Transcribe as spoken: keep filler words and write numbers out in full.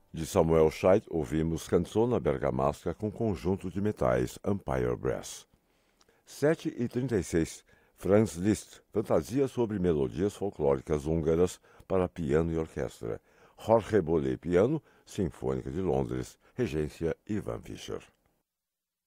De Samuel Scheidt, ouvimos Canzona Bergamasca com conjunto de metais Empire Brass. sete e trinta e seis. Franz Liszt, fantasia sobre melodias folclóricas húngaras para piano e orquestra. Jorge Bolet, piano, Sinfônica de Londres, regência Ivan Fischer.